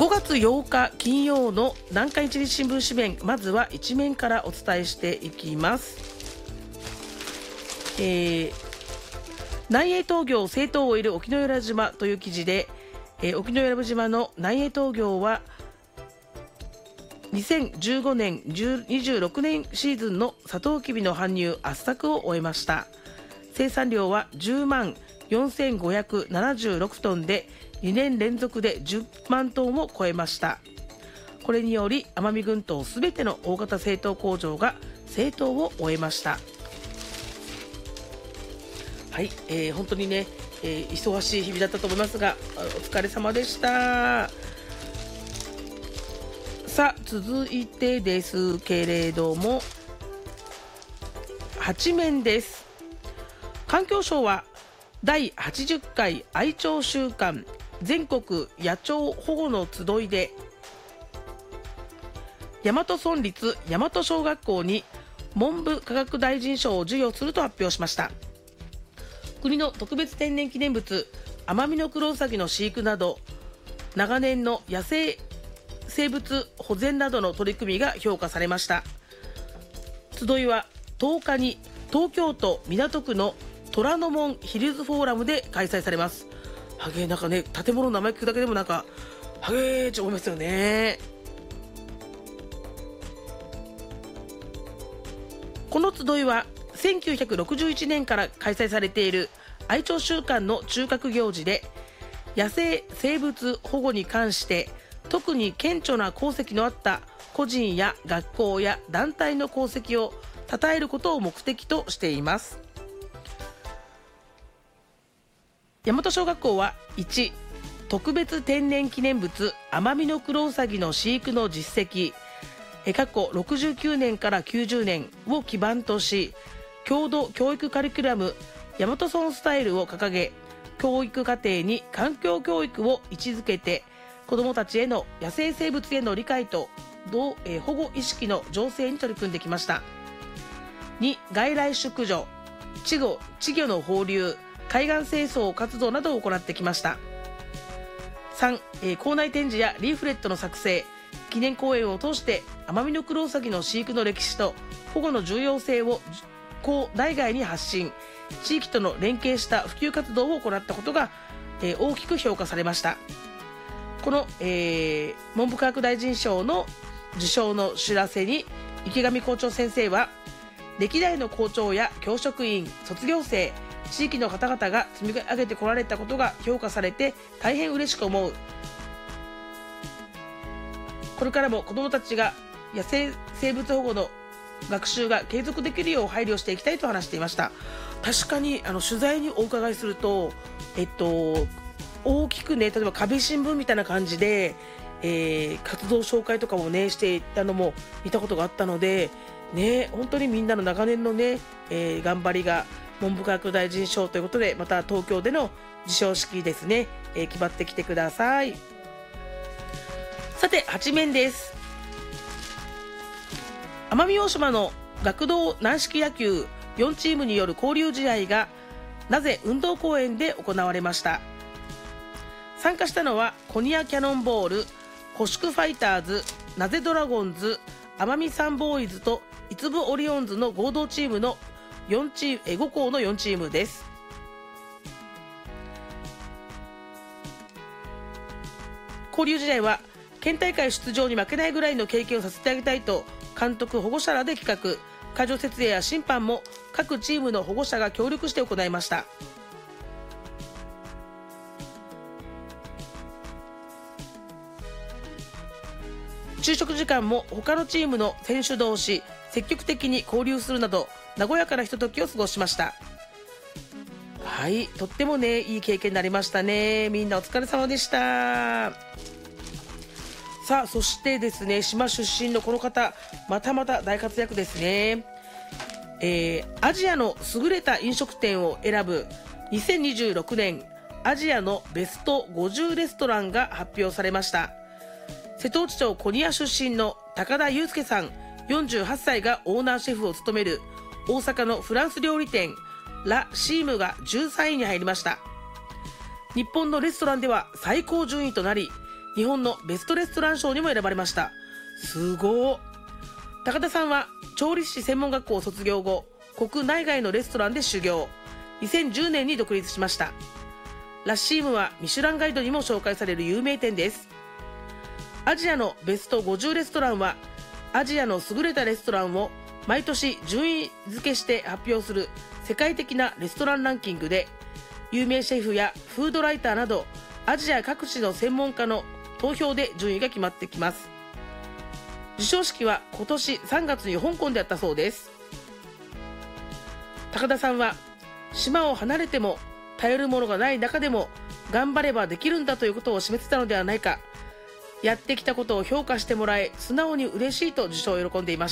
5月8日金曜の南海一日新聞紙面、まずは一面からお伝えしていきます。南栄東業製糖オイル沖永良部島という記事で、沖永良部島の南栄東業は2015年26年シーズンのサトウキビの搬入圧搾を終えました。生産量は10万4576トンで2年連続で10万トンを超えました。これにより奄美群島すべての大型製糖工場が製糖を終えました。はい、本当にね、忙しい日々だったと思いますが、お疲れ様でした。さあ続いてですけれども、8面です。環境省は第80回愛鳥週間全国野鳥保護の集いで、大和村立大和小学校に文部科学大臣賞を授与すると発表しました。国の特別天然記念物アマミノクロウサギの飼育など、長年の野生生物保全などの取り組みが評価されました。集いは10日に東京都港区の虎ノ門ヒルズフォーラムで開催されます。なんかね、建物の名前聞くだけでもなんかって思いますよね。この集いは1961年から開催されている愛鳥週間の中核行事で、野生生物保護に関して特に顕著な功績のあった個人や学校や団体の功績を称えることを目的としています。大和小学校は1、特別天然記念物アマミノクロウサギの飼育の実績過去69年から90年を基盤とし、郷土教育カリキュラム大和村スタイルを掲げ、教育課程に環境教育を位置づけて、子どもたちへの野生生物への理解と保護意識の醸成に取り組んできました。2、外来宿女、稚魚の放流、海岸清掃活動などを行ってきました。3、校内展示やリーフレットの作成、記念講演を通してアマミノクロウサギの飼育の歴史と保護の重要性を校内外に発信、地域との連携した普及活動を行ったことが、大きく評価されました。この、文部科学大臣賞の受賞の知らせに池上校長先生は、歴代の校長や教職員、卒業生、地域の方々が積み上げてこられたことが評価されて大変嬉しく思う。これからも子どもたちが野生生物保護の学習が継続できるよう配慮していきたいと話していました。確かに取材にお伺いすると、大きくね、例えば壁新聞みたいな感じで、活動紹介とかもねしていたのも見たことがあったのでね、本当にみんなの長年のね、頑張りが文部科学大臣賞ということで、また東京での授賞式ですね、決まってきてください。さて8面です。奄美大島の学童軟式野球4チームによる交流試合がなぜ運動公園で行われました。参加したのはコニアキャノンボール、コシクファイターズ、ナゼドラゴンズ、奄美サンボーイズとイツブオリオンズの合同チームの5校の4チームです。交流試合は県大会出場に負けないぐらいの経験をさせてあげたいと、監督保護者らで企画、会場設営や審判も各チームの保護者が協力して行いました。昼食時間も他のチームの選手同士積極的に交流するなど和やかなひとときを過ごしました。はい、とってもねいい経験になりましたね。みんなお疲れ様でした。さあそしてですね、島出身のこの方、またまた大活躍ですね。アジアの優れた飲食店を選ぶ2026年アジアのベスト50レストランが発表されました。瀬戸内町コニア出身の高田祐介さん48歳がオーナーシェフを務める大阪のフランス料理店ラ・シームが13位に入りました。日本のレストランでは最高順位となり、 日本のベストレストラン賞にも選ばれました。すごー。高田さんは調理師専門学校を卒業後、国内外のレストランで修行。2010年に独立しました。ラッシームはミシュランガイドにも紹介される有名店です。アジアのベスト50レストランは、アジアの優れたレストランを毎年順位付けして発表する世界的なレストランランキングで、有名シェフやフードライターなどアジア各地の専門家の投票で順位が決まってきます。授賞式は今年3月に香港であったそうです。高田さんは、島を離れても頼るものがない中でも頑張ればできるんだということを示せたのではないか。やってきたことを評価してもらえ、素直に嬉しいと受賞を喜んでいました。